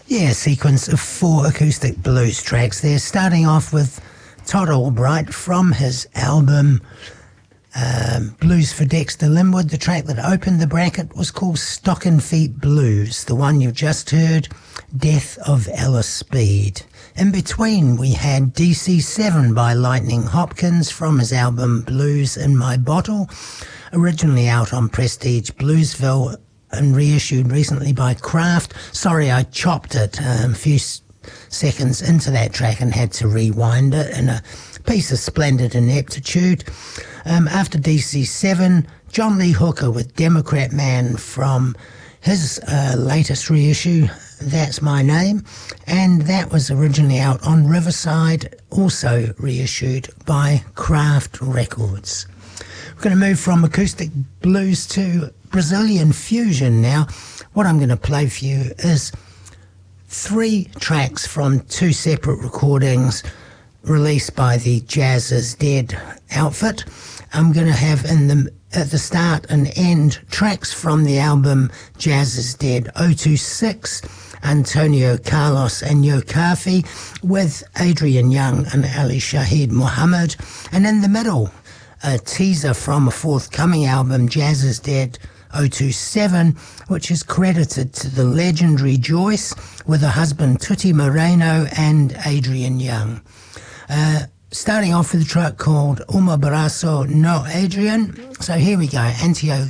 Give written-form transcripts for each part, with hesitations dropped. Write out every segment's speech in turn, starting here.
Yeah, a sequence of 4 acoustic blues tracks there, starting off with Todd Albright from his album Blues for Dexter Linwood. The track that opened the bracket was called Stockin' Feet Blues. The one you've just heard, Death of Alice Speed. In between, we had DC7 by Lightning Hopkins from his album Blues in My Bottle, originally out on Prestige Bluesville and reissued recently by Kraft. Sorry, I chopped it a few seconds into that track and had to rewind it in a piece of splendid ineptitude. After DC7, John Lee Hooker with Democrat Man from his latest reissue, That's My Name, and that was originally out on Riverside, also reissued by Kraft Records. We're going to move from acoustic blues to Brazilian fusion now. What I'm going to play for you is 3 tracks from 2 separate recordings released by the Jazz is Dead outfit. I'm going to have at the start and end tracks from the album Jazz is Dead 026, Antonio Carlos and Yo Kafi, with Adrian Young and Ali Shaheed Muhammad. And in the middle, a teaser from a forthcoming album, Jazz is Dead 027, which is credited to the legendary Joyce with her husband Tutti Moreno and Adrian Young. Starting off with a track called Un Abraço No Adrian. So here we go,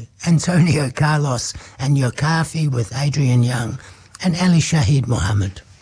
Antonio Carlos and Yo Kafi with Adrian Young and Ali Shaheed Muhammad.